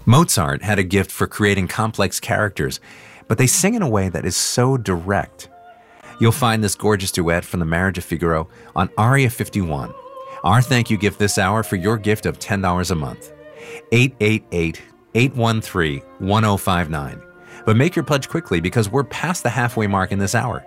Mozart had a gift for creating complex characters, but they sing in a way that is so direct. You'll find this gorgeous duet from The Marriage of Figaro on Aria 51. Our thank you gift this hour for your gift of $10 a month. 888-813-1059. But make your pledge quickly because we're past the halfway mark in this hour.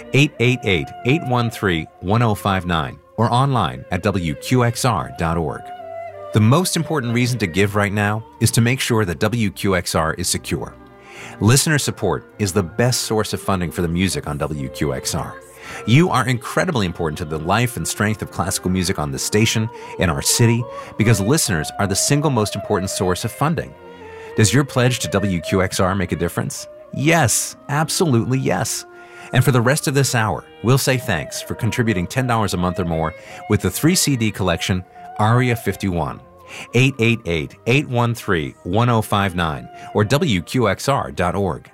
888-813-1059 or online at WQXR.org. The most important reason to give right now is to make sure that WQXR is secure. Listener support is the best source of funding for the music on WQXR. You are incredibly important to the life and strength of classical music on this station, in our city, because listeners are the single most important source of funding. Does your pledge to WQXR make a difference? Yes, absolutely yes. And for the rest of this hour, we'll say thanks for contributing $10 a month or more with the 3-CD collection, Aria 51. 888-813-1059 or WQXR.org.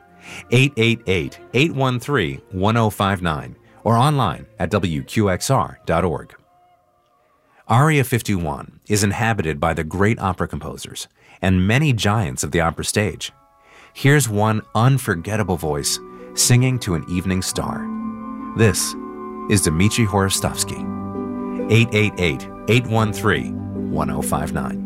888-813-1059 or online at WQXR.org. Aria 51 is inhabited by the great opera composers and many giants of the opera stage. Here's one unforgettable voice singing to an evening star. This is Dmitri Horostovsky. 888-813-1059.